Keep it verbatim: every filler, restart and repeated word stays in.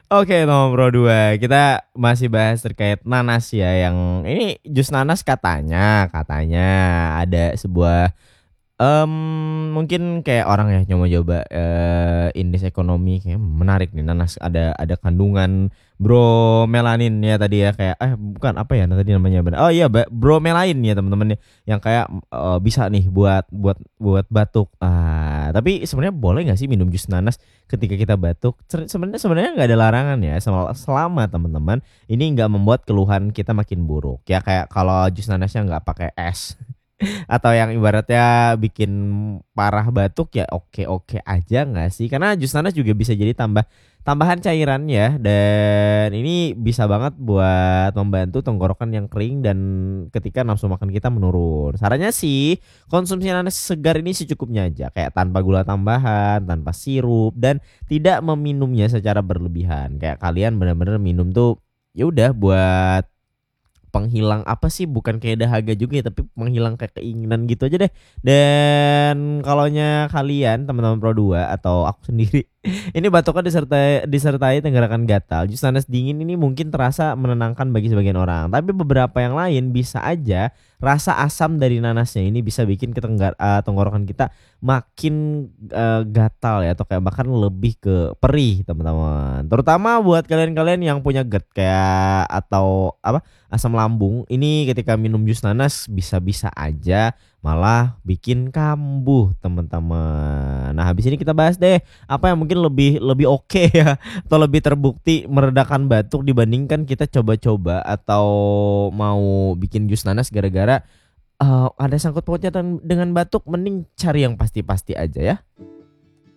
Oke, nomor dua kita masih bahas terkait nanas ya, yang ini jus nanas katanya katanya ada sebuah, mmm, mungkin kayak orang ya nyoba-nyoba, eee, indeks ekonomi kayaknya menarik nih nanas ada ada kandungan bromelanin ya tadi ya kayak eh bukan apa ya tadi namanya bener, oh iya ba bromelain ya teman-teman ya, yang kayak, eee, bisa nih buat buat buat batuk. Ah, tapi sebenarnya boleh nggak sih minum jus nanas ketika kita batuk? Ser sebenarnya sebenarnya nggak ada larangan ya sel selama teman-teman ini nggak membuat keluhan kita makin buruk. Ya kayak kalau jus nanasnya nggak pakai es. Atau yang ibaratnya bikin parah batuk ya oke-oke aja nggak sih? Karena jus nanas juga bisa jadi tambah tambahan cairan ya dan ini bisa banget buat membantu tenggorokan yang kering dan ketika nafsu makan kita menurun. Sarannya sih konsumsi nanas segar ini secukupnya aja kayak tanpa gula tambahan, tanpa sirup dan tidak meminumnya secara berlebihan. Kayak kalian bener-bener minum tuh ya udah buat penghilang apa sih, bukan kayak dahaga juga ya, tapi penghilang kayak keinginan gitu aja deh. Dan kalaunya kalian teman-teman Pro dua atau aku sendiri, ini batuknya disertai disertai tenggorokan gatal, jus nanas dingin ini mungkin terasa menenangkan bagi sebagian orang, tapi beberapa yang lain bisa aja rasa asam dari nanasnya ini bisa bikin ketenggar eee, tenggorokan kita makin, eee, gatal ya atau kayak bahkan lebih ke perih teman-teman. Terutama buat kalian-kalian yang punya GERD kayak atau apa, asam lambung, ini ketika minum jus nanas bisa-bisa aja malah bikin kambuh, teman-teman. Nah, habis ini kita bahas deh, apa yang mungkin lebih lebih oke ya, atau lebih terbukti meredakan batuk dibandingkan kita coba-coba atau mau bikin jus nanas gara-gara, eee, ada sangkut pautnya ten dengan batuk, mending cari yang pasti-pasti aja ya.